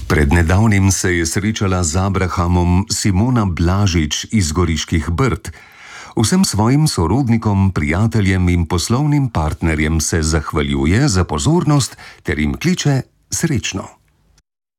Pred nedavnim se je srečala z Abrahamom Simona Blažič iz Goriških Brd. Vsem svojim sorodnikom, prijateljem in poslovnim partnerjem se zahvaljuje za pozornost ter jim kliče srečno.